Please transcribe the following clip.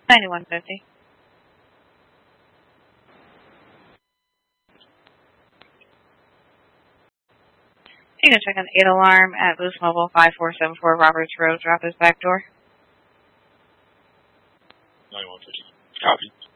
9150. You can check an 8 alarm at Boost Mobile 5474 Roberts Road. Drop his back door. 9150. Copy.